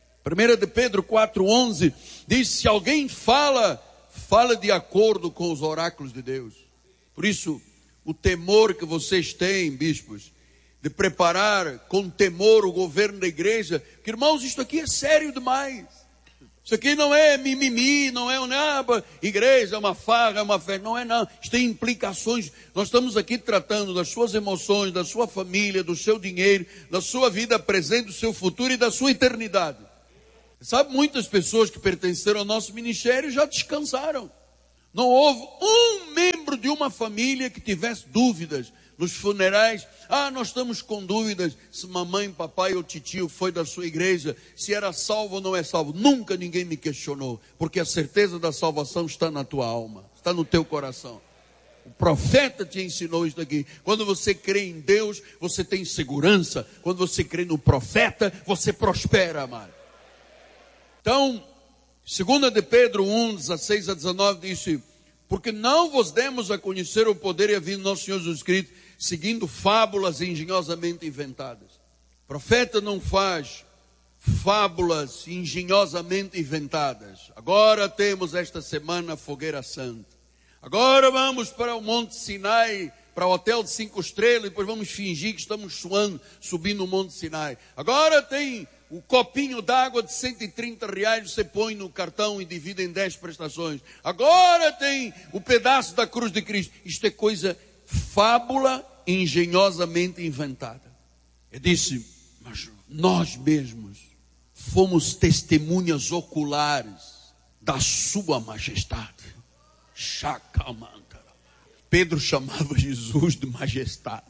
1 de Pedro 4:11 diz, se alguém fala de acordo com os oráculos de Deus. Por isso, o temor que vocês têm, bispos, de preparar com temor o governo da igreja. Porque, irmãos, isto aqui é sério demais. Isso aqui não é mimimi, não é uma igreja, é uma farra, é uma festa. Não é não. Isto tem implicações. Nós estamos aqui tratando das suas emoções, da sua família, do seu dinheiro, da sua vida presente, do seu futuro e da sua eternidade. Sabe, muitas pessoas que pertenceram ao nosso ministério já descansaram. Não houve um membro de uma família que tivesse dúvidas nos funerais. Nós estamos com dúvidas se mamãe, papai ou titio foi da sua igreja, se era salvo ou não é salvo. Nunca ninguém me questionou, porque a certeza da salvação está na tua alma, está no teu coração. O profeta te ensinou isso aqui. Quando você crê em Deus, você tem segurança. Quando você crê no profeta, você prospera, amado. Então, 2 de Pedro 1, 16 a 19 diz: porque não vos demos a conhecer o poder e a vinda do nosso Senhor Jesus Cristo, seguindo fábulas engenhosamente inventadas. O profeta não faz fábulas engenhosamente inventadas. Agora temos esta semana a fogueira santa. Agora vamos para o Monte Sinai, para o hotel de 5 estrelas, e depois vamos fingir que estamos suando, subindo o Monte Sinai. Agora tem o copinho d'água de R$130, você põe no cartão e divide em 10 prestações. Agora tem o pedaço da cruz de Cristo. Isto é coisa, fábula engenhosamente inventada. Eu disse, mas nós mesmos fomos testemunhas oculares da sua majestade. Chacamantara. Pedro chamava Jesus de majestade.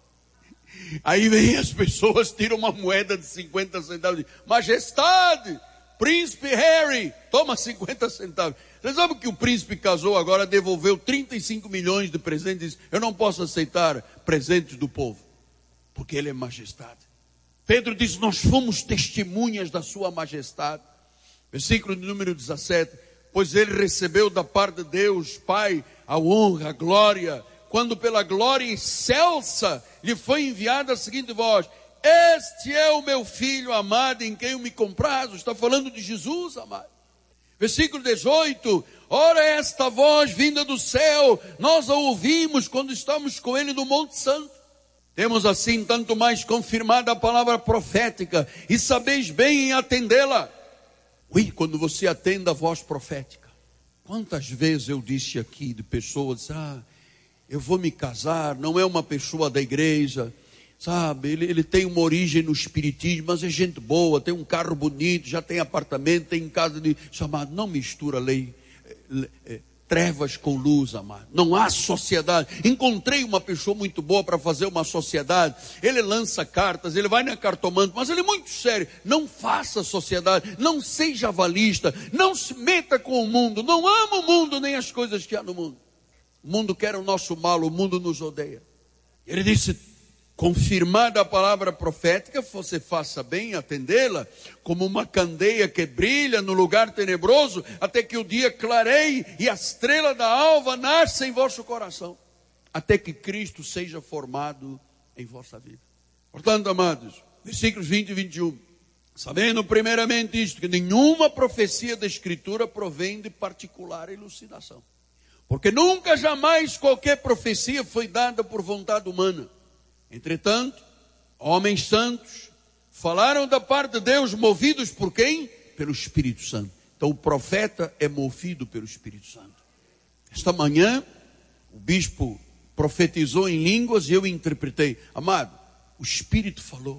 Aí vem as pessoas, tiram uma moeda de 50 centavos e dizem, majestade, príncipe Harry, toma 50 centavos. Você sabe que o príncipe casou agora, devolveu 35 milhões de presentes? Eu não posso aceitar presentes do povo, porque ele é majestade. Pedro diz, nós fomos testemunhas da sua majestade. Versículo de número 17, pois ele recebeu da parte de Deus, Pai, a honra, a glória, quando pela glória excelsa lhe foi enviada a seguinte voz, este é o meu filho amado em quem eu me comprazo. Está falando de Jesus, amado. Versículo 18, ora esta voz vinda do céu, nós a ouvimos quando estamos com ele no Monte Santo. Temos assim tanto mais confirmada a palavra profética, e sabeis bem em atendê-la. Quando você atende a voz profética, quantas vezes eu disse aqui de pessoas, eu vou me casar, não é uma pessoa da igreja, sabe, ele tem uma origem no espiritismo, mas é gente boa, tem um carro bonito, já tem apartamento, tem casa de... Chamado, não mistura trevas com luz, amado. Não há sociedade. Encontrei uma pessoa muito boa para fazer uma sociedade. Ele lança cartas, ele vai na cartomante, mas ele é muito sério. Não faça sociedade, não seja avalista, não se meta com o mundo, não ama o mundo nem as coisas que há no mundo. O mundo quer o nosso mal, o mundo nos odeia. Ele disse, confirmada a palavra profética, você faça bem atendê-la, como uma candeia que brilha no lugar tenebroso, até que o dia clareie e a estrela da alva nasça em vosso coração, até que Cristo seja formado em vossa vida. Portanto, amados, versículos 20 e 21, sabendo primeiramente isto, que nenhuma profecia da Escritura provém de particular elucidação. Porque nunca jamais qualquer profecia foi dada por vontade humana. Entretanto, homens santos falaram da parte de Deus, movidos por quem? Pelo Espírito Santo. Então o profeta é movido pelo Espírito Santo. Esta manhã, o bispo profetizou em línguas e eu interpretei. Amado, o Espírito falou.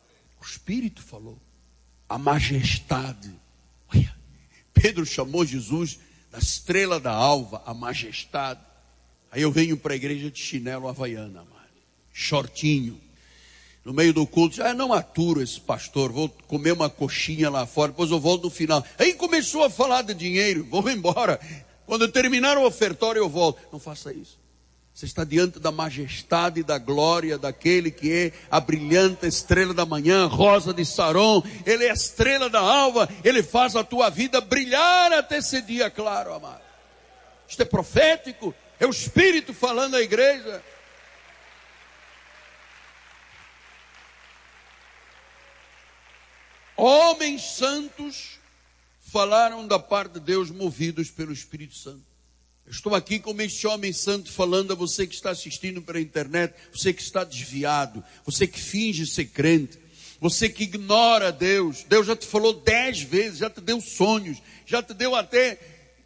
O Espírito falou. A majestade. Olha, Pedro chamou Jesus da estrela da alva, a majestade. Aí eu venho para a igreja de chinelo havaiana, amado, shortinho, no meio do culto, não aturo esse pastor, vou comer uma coxinha lá fora, depois eu volto no final. Aí começou a falar de dinheiro, vou embora, quando eu terminar o ofertório eu volto. Não faça isso. Você está diante da majestade e da glória daquele que é a brilhante estrela da manhã, rosa de Saron. Ele é a estrela da alva. Ele faz a tua vida brilhar até esse dia claro, amado. Isto é profético. É o Espírito falando à igreja. Homens santos falaram da parte de Deus, movidos pelo Espírito Santo. Estou aqui como este homem santo falando a você que está assistindo pela internet, você que está desviado, você que finge ser crente, você que ignora Deus. Deus já te falou 10 vezes, já te deu sonhos, já te deu até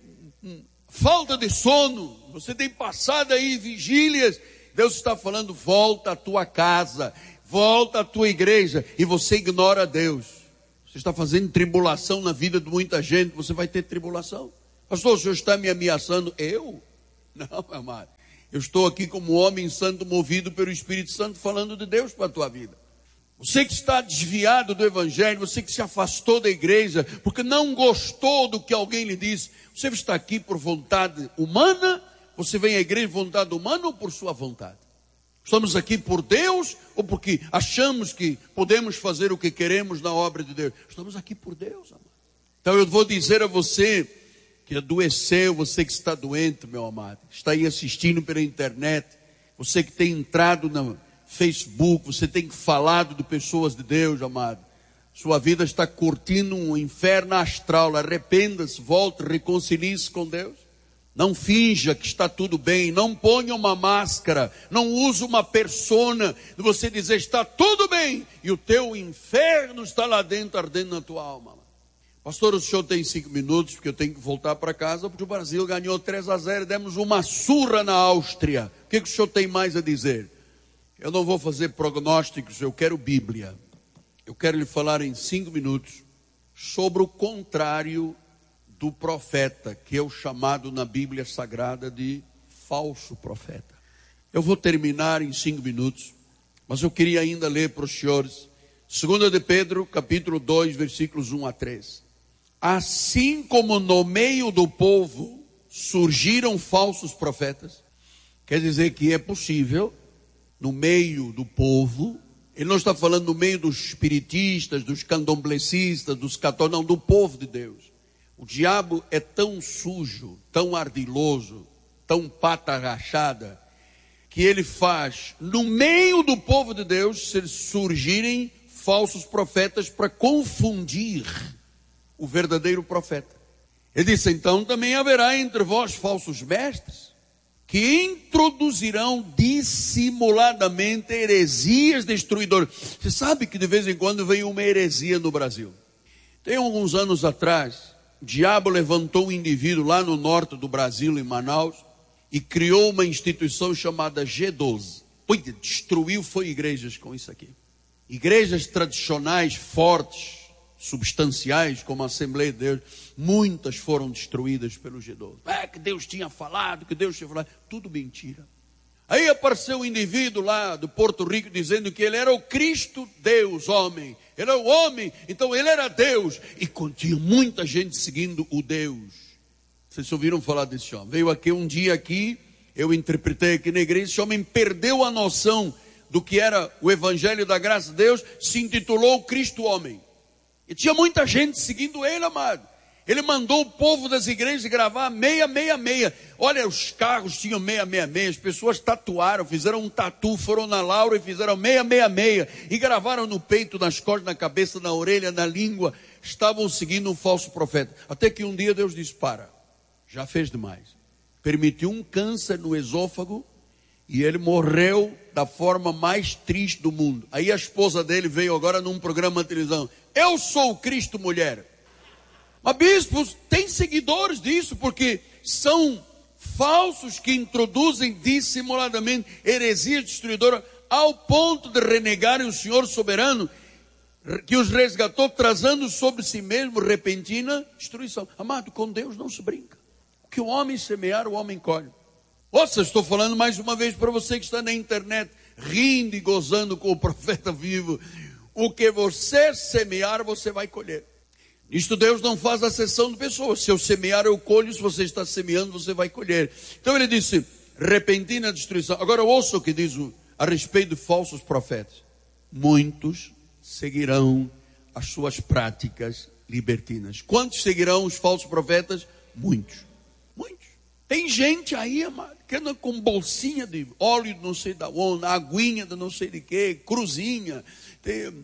falta de sono. Você tem passado aí vigílias. Deus está falando, volta à tua casa, volta à tua igreja, e você ignora Deus. Você está fazendo tribulação na vida de muita gente, você vai ter tribulação. Pastor, o senhor está me ameaçando? Eu? Não, meu amado. Eu estou aqui como homem santo, movido pelo Espírito Santo, falando de Deus para a tua vida. Você que está desviado do Evangelho, você que se afastou da igreja, porque não gostou do que alguém lhe disse, você está aqui por vontade humana? Você vem à igreja por vontade humana ou por sua vontade? Estamos aqui por Deus ou porque achamos que podemos fazer o que queremos na obra de Deus? Estamos aqui por Deus, amado. Então eu vou dizer a você que adoeceu, você que está doente, meu amado, está aí assistindo pela internet, você que tem entrado no Facebook, você tem falado de pessoas de Deus, amado, sua vida está curtindo um inferno astral. Arrependa-se, volte, reconcilie-se com Deus. Não finja que está tudo bem, não ponha uma máscara, não use uma persona de você dizer está tudo bem, e o teu inferno está lá dentro, ardendo na tua alma. Pastor, o senhor tem 5 minutos, porque eu tenho que voltar para casa, porque o Brasil ganhou 3-0, demos uma surra na Áustria. O que o senhor tem mais a dizer? Eu não vou fazer prognósticos, eu quero Bíblia. Eu quero lhe falar em 5 minutos sobre o contrário do profeta, que é o chamado na Bíblia Sagrada de falso profeta. Eu vou terminar em 5 minutos, mas eu queria ainda ler para os senhores 2 de Pedro, capítulo 2, versículos 1 a 3. Assim como no meio do povo surgiram falsos profetas, quer dizer que é possível, no meio do povo, ele não está falando no meio dos espiritistas, dos candomblecistas, dos católicos, não, do povo de Deus. O diabo é tão sujo, tão ardiloso, tão pata rachada, que ele faz, no meio do povo de Deus, surgirem falsos profetas para confundir o verdadeiro profeta. Ele disse, então também haverá entre vós falsos mestres, que introduzirão dissimuladamente heresias destruidoras. Você sabe que de vez em quando vem uma heresia no Brasil. Tem alguns anos atrás, o diabo levantou um indivíduo lá no norte do Brasil, em Manaus, e criou uma instituição chamada G12. Destruiu, foi igrejas com isso aqui. Igrejas tradicionais, fortes, substanciais, como a Assembleia de Deus, muitas foram destruídas pelo G12. Que Deus tinha falado, que Deus tinha falado, tudo mentira. Aí apareceu um indivíduo lá do Porto Rico dizendo que ele era o Cristo Deus, homem. Ele era o homem, então ele era Deus. E tinha muita gente seguindo o Deus. Vocês ouviram falar desse homem? Veio aqui um dia aqui, eu interpretei aqui na igreja, esse homem perdeu a noção do que era o Evangelho da Graça de Deus, se intitulou Cristo Homem. E tinha muita gente seguindo ele, amado. Ele mandou o povo das igrejas gravar 666. Olha, os carros tinham 666, as pessoas tatuaram, fizeram um tatu, foram na Laura e fizeram 666. E gravaram no peito, nas costas, na cabeça, na orelha, na língua. Estavam seguindo um falso profeta. Até que um dia Deus disse, para, já fez demais. Permitiu um câncer no esôfago e ele morreu da forma mais triste do mundo. Aí a esposa dele veio agora num programa de televisão. Eu sou o Cristo, mulher. Mas bispos, tem seguidores disso, porque são falsos que introduzem dissimuladamente heresias destruidoras, ao ponto de renegarem o Senhor soberano, que os resgatou, trazendo sobre si mesmo repentina destruição. Amado, com Deus não se brinca. O que o homem semear, o homem colhe. Ouça, estou falando mais uma vez para você que está na internet, rindo e gozando com o profeta vivo. O que você semear, você vai colher. Isto Deus não faz acepção de pessoas. Se eu semear, eu colho. Se você está semeando, você vai colher. Então ele disse, repentina destruição. Agora ouça o que diz a respeito de falsos profetas. Muitos seguirão as suas práticas libertinas. Quantos seguirão os falsos profetas? Muitos. Muitos. Tem gente aí, amado, que anda com bolsinha de óleo de não sei da onde, aguinha de não sei de quê, cruzinha, tem,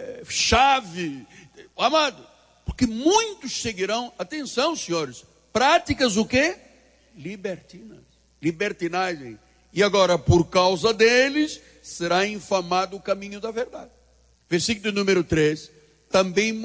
chave. Amado, porque muitos seguirão, atenção senhores, práticas o quê? libertinas. Libertinagem. E agora, por causa deles, será infamado o caminho da verdade. Versículo número 3. Também,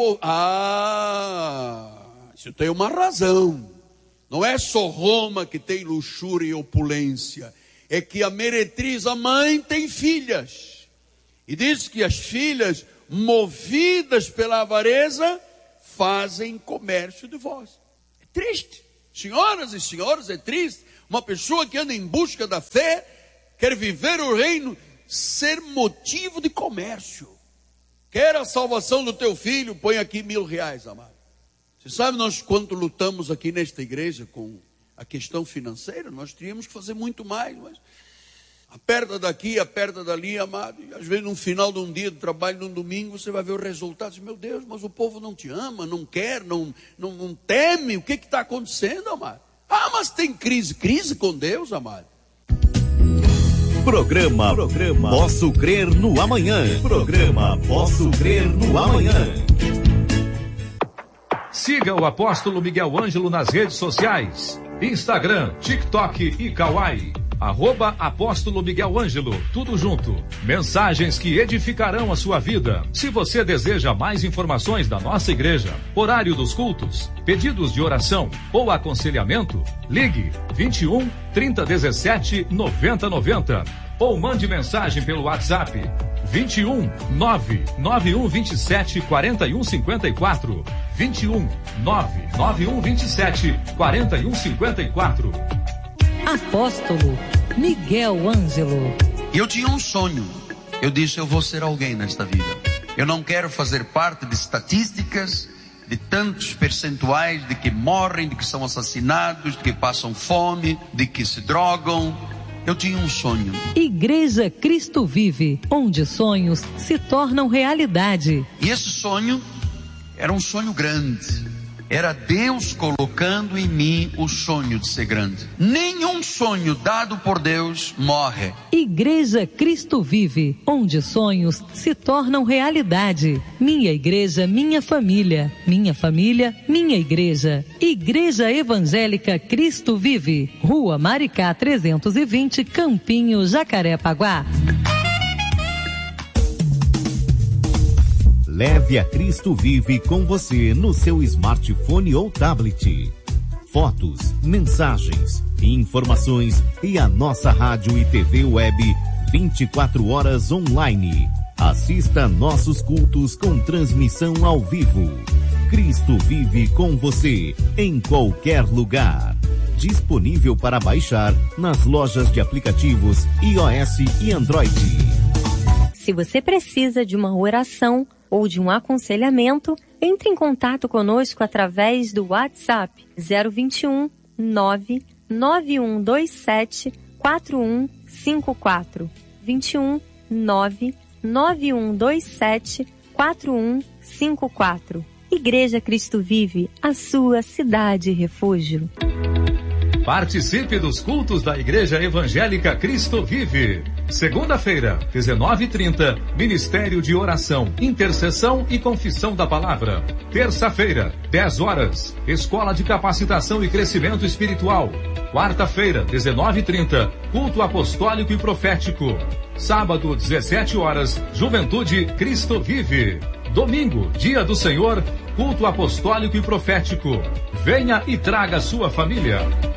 isso tem uma razão. Não é só Roma que tem luxúria e opulência. É que a meretriz, a mãe, tem filhas. E diz que as filhas, movidas pela avareza, fazem comércio de vós. É triste. Senhoras e senhores, é triste. Uma pessoa que anda em busca da fé, quer viver o reino, ser motivo de comércio. Quer a salvação do teu filho, põe aqui R$1.000, amado. Você sabe nós quanto lutamos aqui nesta igreja com a questão financeira? Nós teríamos que fazer muito mais, mas aperta daqui, aperta dali, amado. E às vezes no final de um dia de trabalho, num domingo, você vai ver os resultados. Meu Deus, mas o povo não te ama, não quer, não teme. O que está acontecendo, amado? Ah, mas tem crise com Deus, amado. Programa Posso Crer no Amanhã. Programa Posso Crer no Amanhã. Siga o apóstolo Miguel Ângelo nas redes sociais. Instagram, TikTok e Kawaii. @Apóstolo Miguel Ângelo, tudo junto. Mensagens que edificarão a sua vida. Se você deseja mais informações da nossa igreja, horário dos cultos, pedidos de oração ou aconselhamento, ligue 21 3017 9090 ou mande mensagem pelo WhatsApp 21 99127 4154 21 99127 4154. Apóstolo Miguel Ângelo. Eu tinha um sonho. Eu disse, eu vou ser alguém nesta vida. Eu não quero fazer parte de estatísticas, de tantos percentuais de que morrem, de que são assassinados, de que passam fome, de que se drogam. Eu tinha um sonho. Igreja Cristo Vive, onde sonhos se tornam realidade. E esse sonho era um sonho grande. Era Deus colocando em mim o sonho de ser grande. Nenhum sonho dado por Deus morre. Igreja Cristo Vive, onde sonhos se tornam realidade. Minha igreja, minha família. Minha família, minha igreja. Igreja Evangélica Cristo Vive. Rua Maricá 320, Campinho, Jacarepaguá. Leve a Cristo Vive com você no seu smartphone ou tablet. Fotos, mensagens, informações e a nossa rádio e TV web 24 horas online. Assista nossos cultos com transmissão ao vivo. Cristo Vive com você em qualquer lugar. Disponível para baixar nas lojas de aplicativos iOS e Android. Se você precisa de uma oração ou de um aconselhamento, entre em contato conosco através do WhatsApp 021 99127 4154. 21 99127 4154. Igreja Cristo Vive, a sua cidade refúgio. Participe dos cultos da Igreja Evangélica Cristo Vive. Segunda-feira, 19h30, Ministério de Oração, Intercessão e Confissão da Palavra. Terça-feira, 10 horas, Escola de Capacitação e Crescimento Espiritual. Quarta-feira, 19h30, Culto Apostólico e Profético. Sábado, 17 horas, Juventude Cristo Vive. Domingo, Dia do Senhor, Culto Apostólico e Profético. Venha e traga sua família.